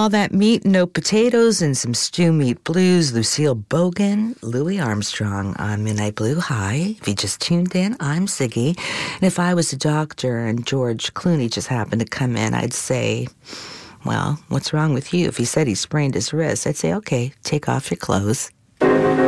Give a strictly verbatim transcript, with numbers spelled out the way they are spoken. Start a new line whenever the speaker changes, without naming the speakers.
all that meat, no potatoes, and some stew meat blues. Lucille Bogan, Louis Armstrong on Midnight Blue. Hi. If you just tuned in, I'm Ziggy. And if I was a doctor and George Clooney just happened to come in, I'd say, well, what's wrong with you? If he said he sprained his wrist, I'd say, okay, take off your clothes.